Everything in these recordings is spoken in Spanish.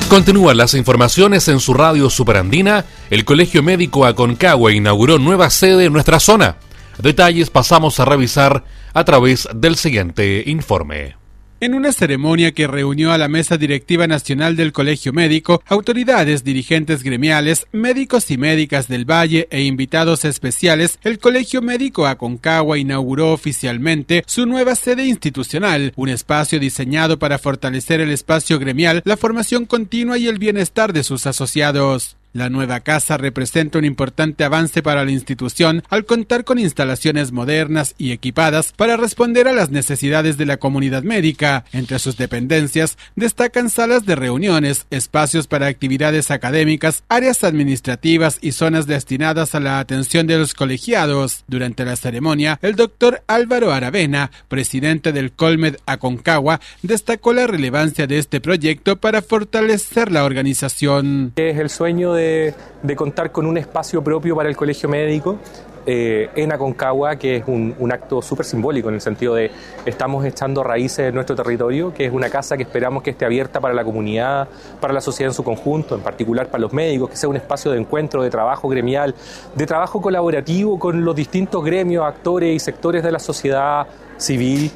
Continúan las informaciones en su radio Superandina. El Colegio Médico Aconcagua inauguró nueva sede en nuestra zona. Detalles pasamos a revisar a través del siguiente informe. En una ceremonia que reunió a la Mesa Directiva Nacional del Colegio Médico, autoridades, dirigentes gremiales, médicos y médicas del Valle e invitados especiales, el Colegio Médico Aconcagua inauguró oficialmente su nueva sede institucional, un espacio diseñado para fortalecer el espacio gremial, la formación continua y el bienestar de sus asociados. La nueva casa representa un importante avance para la institución al contar con instalaciones modernas y equipadas para responder a las necesidades de la comunidad médica. Entre sus dependencias destacan salas de reuniones, espacios para actividades académicas, áreas administrativas y zonas destinadas a la atención de los colegiados. Durante la ceremonia, el doctor Álvaro Aravena, presidente del Colmed Aconcagua, destacó la relevancia de este proyecto para fortalecer la organización. Es el sueño de contar con un espacio propio para el colegio médico en Aconcagua, que es un acto súper simbólico en el sentido de estamos echando raíces en nuestro territorio, que es una casa que esperamos que esté abierta para la comunidad, para la sociedad en su conjunto, en particular para los médicos, que sea un espacio de encuentro, de trabajo gremial, de trabajo colaborativo con los distintos gremios, actores y sectores de la sociedad civil,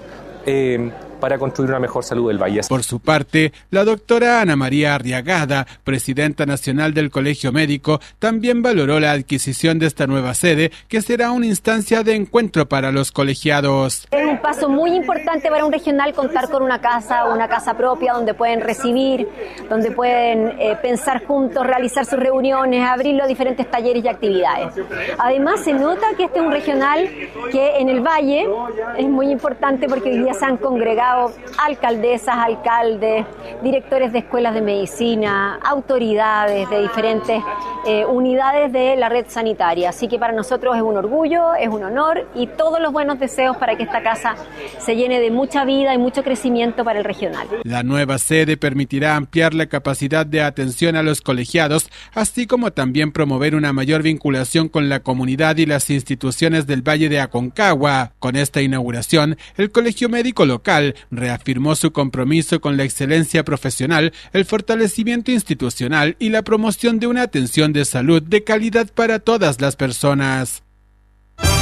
para construir una mejor salud del Valle. Por su parte, la doctora Ana María Arriagada, presidenta nacional del Colegio Médico, también valoró la adquisición de esta nueva sede, que será una instancia de encuentro para los colegiados. Es un paso muy importante para un regional contar con una casa propia donde pueden recibir, donde pueden pensar juntos, realizar sus reuniones, abrir los diferentes talleres y actividades. Además, se nota que este es un regional que en el Valle es muy importante porque hoy día se han congregado alcaldesas, alcaldes, directores de escuelas de medicina, autoridades de diferentes unidades de la red sanitaria. Así que para nosotros es un orgullo, es un honor y todos los buenos deseos para que esta casa se llene de mucha vida y mucho crecimiento para el regional. La nueva sede permitirá ampliar la capacidad de atención a los colegiados, así como también promover una mayor vinculación con la comunidad y las instituciones del Valle de Aconcagua. Con esta inauguración, el Colegio Médico local reafirmó su compromiso con la excelencia profesional, el fortalecimiento institucional y la promoción de una atención de salud de calidad para todas las personas.